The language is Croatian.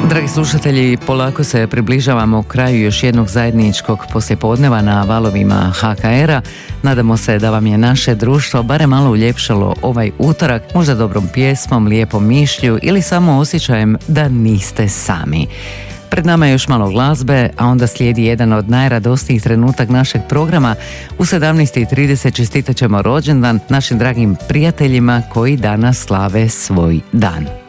Dragi slušatelji, polako se približavamo kraju još jednog zajedničkog poslijepodneva na valovima HKR-a. Nadamo se da vam je naše društvo barem malo uljepšalo ovaj utorak, možda dobrom pjesmom, lijepom mišlju ili samo osjećajem da niste sami. Pred nama je još malo glazbe, a onda slijedi jedan od najradosnijih trenutak našeg programa. U 17:30 čestitat ćemo rođendan našim dragim prijateljima koji danas slave svoj dan.